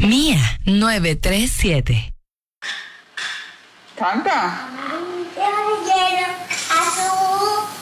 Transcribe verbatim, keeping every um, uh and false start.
Mía nueve tres siete. Canta. Yo quiero azul.